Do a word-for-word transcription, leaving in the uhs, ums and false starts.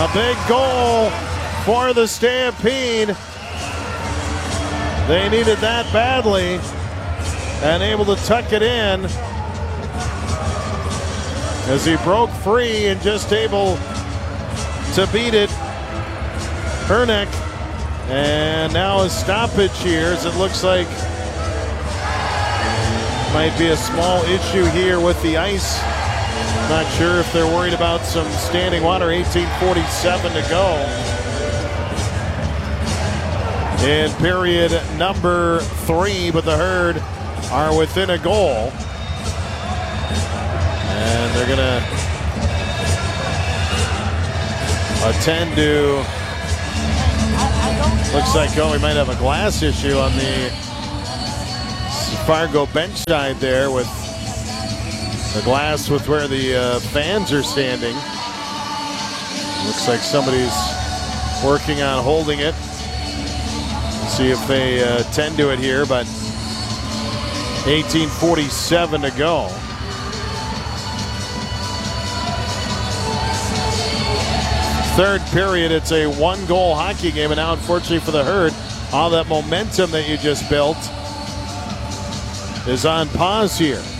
A big goal for the Stampede. They needed that badly and able to tuck it in as he broke free and just able to beat it. Hernick. And now a stoppage here as it looks like might be a small issue here with the ice. Not sure if they're worried about some standing water. eighteen forty-seven to go in period number three, but the Herd are within a goal. And they're gonna attend to, looks like, oh, we might have a glass issue on the Fargo bench side there with the glass with where the uh, fans are standing. Looks like somebody's working on holding it. See if they uh, tend to it here, but eighteen forty-seven to go. Third period, it's a one-goal hockey game, and now unfortunately for the Herd, all that momentum that you just built is on pause here.